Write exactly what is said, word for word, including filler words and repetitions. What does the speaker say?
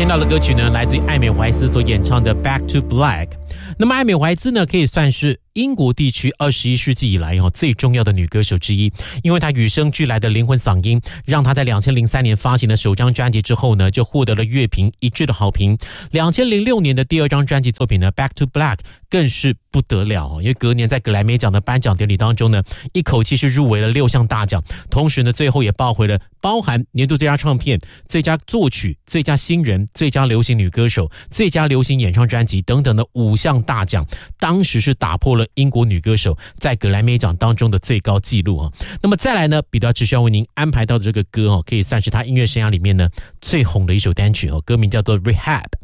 听到的歌曲呢，来自于艾美怀斯所演唱的 Back to Black。 那么艾美怀斯呢，可以算是英国地区二十一世纪以来最重要的女歌手之一，因为她与生俱来的灵魂嗓音，让她在两千零三年发行的首张专辑之后呢，就获得了乐评一致的好评。两千零六年的第二张专辑作品呢 Back to Black 更是不得了，因为隔年在格莱美奖的颁奖典礼当中呢，一口气是入围了六项大奖，同时呢最后也抱回了包含年度最佳唱片、最佳作曲、最佳新人、最佳流行女歌手、最佳流行演唱专辑等等的五项大奖，当时是打破了英国女歌手在格莱美奖当中的最高纪录啊。那么再来呢，彼得只需要为您安排到的这个歌哦，可以算是他音乐生涯里面呢最红的一首单曲哦，歌名叫做 Rehab。